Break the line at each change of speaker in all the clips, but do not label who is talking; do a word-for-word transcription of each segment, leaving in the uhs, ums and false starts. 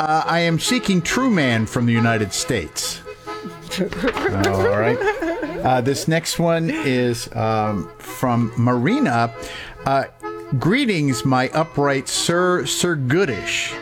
Uh, I am seeking True Man from the United States. All right. Uh, this next one is um, from Marina. Uh, Greetings, my upright Sir Sir Goodish.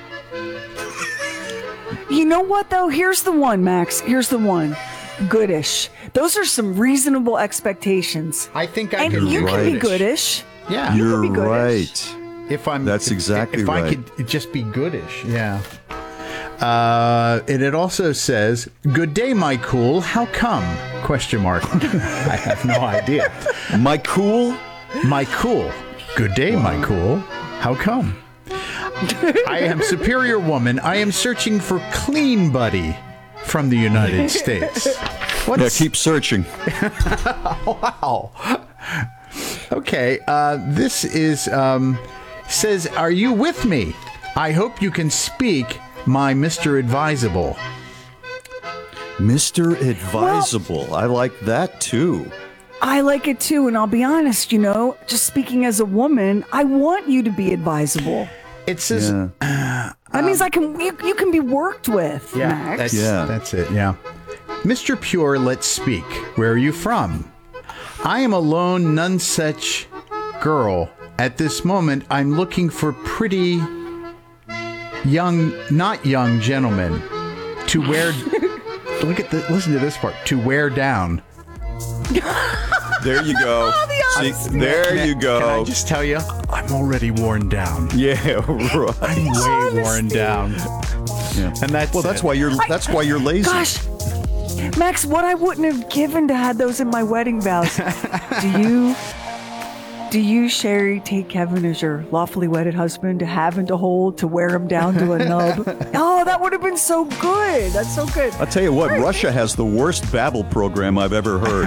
You know what, though? Here's the one, Max. Here's the one. Goodish. Those are some reasonable expectations.
I think I
and
can
you
be
can be
goodish.
goodish.
Yeah.
You
You're
can be
right.
If I'm,
That's
if,
exactly
if
right.
I could just be goodish, yeah. Uh, and it also says, "Good day, my cool. How come?" Question mark. I have no idea.
My cool?
My cool. Good day, my cool. How come? I am Superior Woman. I am searching for Clean Buddy from the United States. What's...
Yeah, keep searching.
Wow. Okay, uh, this is, um, says, "Are you with me? I hope you can speak, my Mister Advisable."
Mister Advisable. I like that, too.
I like it too, and I'll be honest, you know, just speaking as a woman, I want you to be advisable.
It says,
Yeah.
uh,
That means I can you, you can be worked with,
yeah,
Max.
that's,
Yeah.
that's it, yeah. "Mister Pure, let's speak. Where are you from? I am a lone, none such girl. At this moment, I'm looking for pretty young, not young gentlemen to wear, look at the, listen to this part, to wear down."
There you go. See, there you
Can I
go.
just tell you, I'm already worn down.
Yeah, right.
I'm way worn
Honesty.
down.
Yeah.
And that's
Well, that's
it.
why you're that's why you're lazy.
Gosh, Max, what I wouldn't have given to had those in my wedding vows. Do you, do you, Sherry, take Kevin as your lawfully wedded husband to have and to hold, to wear him down to a nub? Oh, that would have been so good. That's so good.
I'll tell you what, Russia has the worst Babbel program I've ever heard.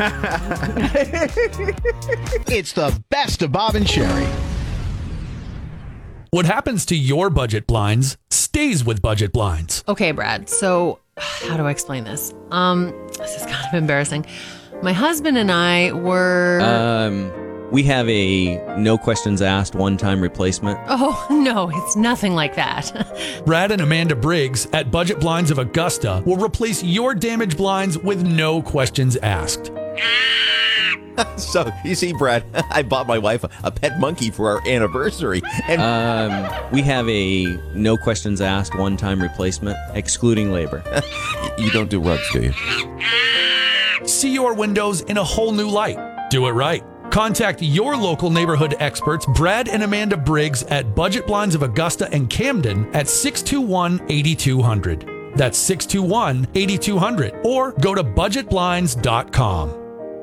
It's the best of Bob and Sherry.
What happens to your budget blinds stays with Budget Blinds.
Okay, Brad. So, how do I explain this? Um, this is kind of embarrassing. My husband and I were.
Um, we have a no questions asked one-time replacement.
oh no, it's nothing like that.
Brad and Amanda Briggs at Budget Blinds of Augusta will replace your damaged blinds with no questions asked.
So, you see, Brad, I bought my wife a, a pet monkey for our anniversary. And
Um, we have a no questions asked one-time replacement, excluding labor.
you don't do rugs, do you?
See your windows in a whole new light. Do it right. Contact your local neighborhood experts, Brad and Amanda Briggs at Budget Blinds of Augusta and Camden at six two one, eight two zero zero. That's six two one, eight two zero zero. Or go to budget blinds dot com.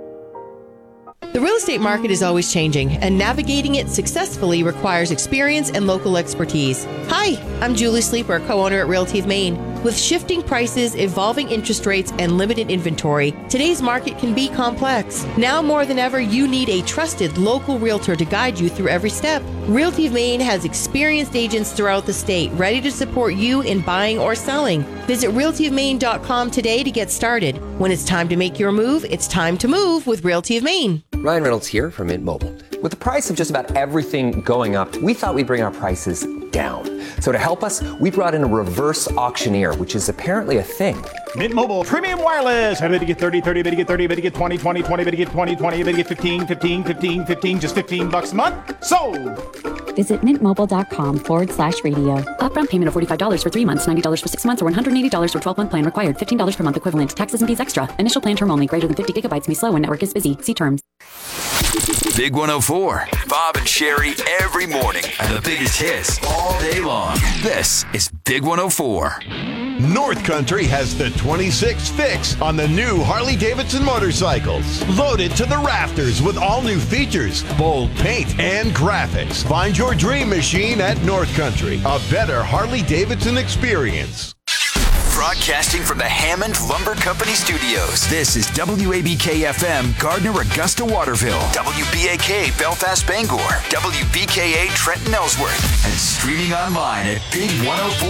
The real estate market is always changing, and navigating it successfully requires experience and local expertise. Hi, I'm Julie Sleeper, co-owner at Realty of Maine. With shifting prices, evolving interest rates, and limited inventory, today's market can be complex. Now more than ever, you need a trusted local realtor to guide you through every step. Realty of Maine has experienced agents throughout the state ready to support you in buying or selling. Visit realty of maine dot com today to get started. When it's time to make your move, it's time to move with Realty of Maine.
Ryan Reynolds here from Mint Mobile. With the price of just about everything going up, we thought we'd bring our prices down. So to help us, we brought in a reverse auctioneer, which is apparently a thing.
Mint Mobile Premium Wireless. How to get thirty, thirty, to get thirty, to get twenty, twenty, twenty, to get twenty, twenty, to get fifteen, fifteen, fifteen, fifteen, just fifteen bucks a month? Sold!
Visit mintmobile.com forward slash radio. Upfront payment of forty-five dollars for three months, ninety dollars for six months, or one hundred eighty dollars for twelve-month plan required. fifteen dollars per month equivalent. Taxes and fees extra. Initial plan term only. Greater than fifty gigabytes may slow when network is busy. See terms.
Big one oh four. Bob and Sherry every morning. And the biggest hits all day long. This is Big one oh four.
North Country has the twenty-six fix on the new Harley-Davidson motorcycles. Loaded to the rafters with all new features, bold paint, and graphics. Find your dream machine at North Country. A better Harley-Davidson experience.
Broadcasting from the Hammond Lumber Company studios. This is W A B K F M, Gardner, Augusta, Waterville. W B A K, Belfast, Bangor. W B K A, Trenton, Ellsworth. And streaming online at big one oh four